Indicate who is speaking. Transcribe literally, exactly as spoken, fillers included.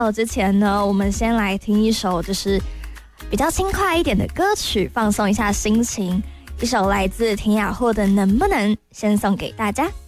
Speaker 1: 哦，之前呢，我们先来听一首就是比较轻快一点的歌曲，放松一下心情。一首来自田雅霍的《能不能》，先送给大家。